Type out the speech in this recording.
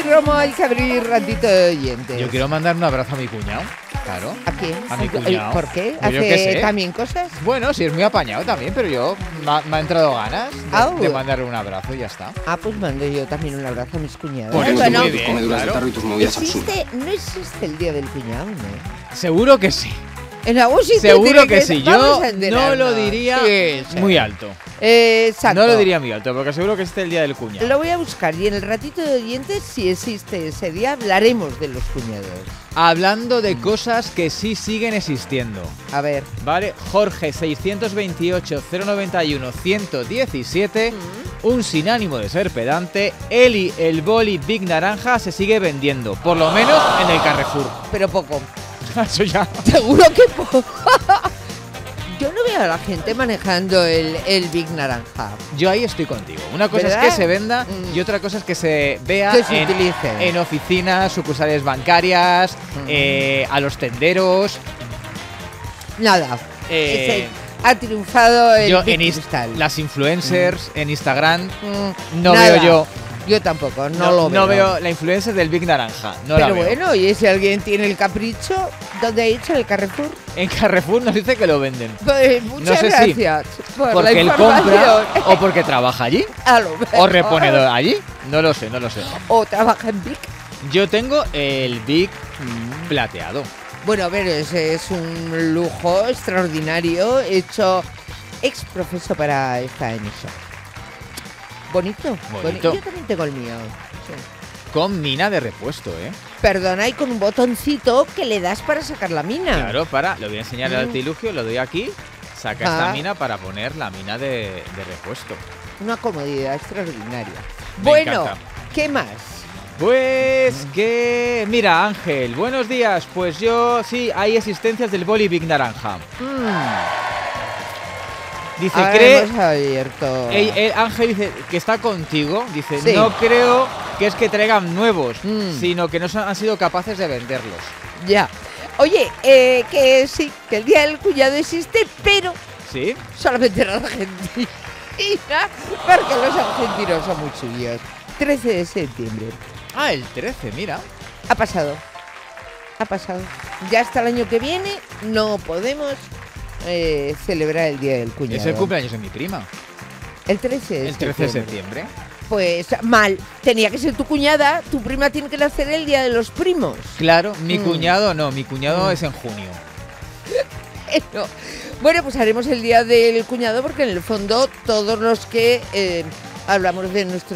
Romo, hay que abrir ratito de oyentes. Yo quiero mandar un abrazo a mi cuñado, claro. ¿A quién? A mi cuñado. ¿Por qué? Pues yo qué ¿Hace sé. también cosas? Bueno, sí, es muy apañado también, pero yo me ha entrado ganas de mandarle un abrazo y ya está. Ah, pues mando yo también un abrazo a mis cuñados. Por eso, Bueno, muy bien, comeduras de claro. tarro y tus movidas absurdas. no existe el día del cuñado, ¿no? Seguro que sí. En algún sitio Seguro tiene que sí. vamos Yo a enterarnos. no lo diría Sí, sí. muy alto. Exacto. No lo diría muy alto, porque seguro que existe el día del cuñado. Lo voy a buscar y en el ratito de oyentes, si existe ese día, hablaremos de los cuñados. Hablando de cosas que sí siguen existiendo. A ver. Vale, Jorge 628 091 117, un sin ánimo de ser pedante, Eli el boli Big Naranja se sigue vendiendo, por lo menos en el Carrefour. Pero poco. Eso ya. Seguro que poco. Yo no veo a la gente manejando el Big Naranja. Yo ahí estoy contigo. Una cosa ¿Verdad? es que se venda y otra cosa es que se vea Que se utilice. en oficinas, sucursales bancarias, a los tenderos. Nada. Eh, Ha triunfado el yo Big en Cristal. las influencers en Instagram no Nada. veo yo. Yo tampoco, no lo veo. No veo la influencer del Big Naranja. No la Pero veo. bueno, y si alguien tiene el capricho, ¿dónde ha dicho el Carrefour? En Carrefour nos dice que lo venden. Pues muchas No sé si gracias por la Porque él información. compra o porque trabaja allí. A lo mejor. O repone allí. No lo sé, no lo sé. O trabaja en Big. Yo tengo el Big plateado. Bueno, a ver, ese es un lujo extraordinario hecho ex profeso para esta emisión. Bonito. Bonito. Yo también tengo el mío. Sí. Con mina de repuesto, ¿eh? Perdona, y con un botoncito que le das para sacar la mina. Claro, lo voy a enseñar el artilugio, lo doy aquí. Saca esta mina para poner la mina de repuesto. Una comodidad extraordinaria. Me Bueno, encanta. ¿qué más? Pues que... Mira, Ángel, buenos días. Pues yo, sí, hay existencias del boli Big Naranja. Dice, Ahora cree... hemos abierto. Ángel dice que está contigo. Dice, Sí. no creo que es que traigan nuevos, Mm. sino que no han sido capaces de venderlos. Ya. Oye, que sí, que el día del cuñado existe, pero ¿Sí? solamente en Argentina, porque los argentinos son muy suyos. 13 de septiembre. Ah, el 13, mira. Ha pasado. Ha pasado. Ya hasta el año que viene no podemos celebrar el día del cuñado. Es el cumpleaños de mi prima. El 13 de El 13 de septiembre. septiembre. Pues mal. Tenía que ser tu cuñada. Tu prima tiene que nacer el día de los primos. Claro, mi cuñado no, mi cuñado es en junio. No. Bueno, pues haremos el día del cuñado porque en el fondo todos los que hablamos de nuestro